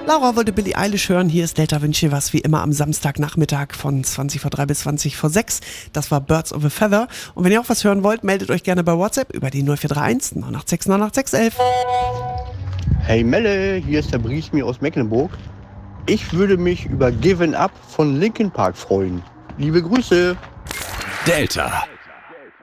Laura wollte Billie Eilish hören. Hier ist Delta Wünsche was wie immer am Samstagnachmittag von 20 vor 3 bis 20 vor 6. Das war Birds of a Feather. Und wenn ihr auch was hören wollt, meldet euch gerne bei WhatsApp über die 0431 986 98611. Hey Melle, hier ist der Briesmir aus Mecklenburg. Ich würde mich über Given Up von Linkin Park freuen. Liebe Grüße. Delta.